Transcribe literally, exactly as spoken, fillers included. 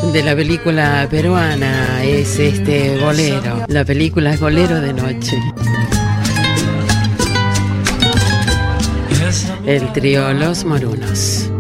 de la película peruana es este Bolero. La película es Bolero de noche. El trío Los Morunos.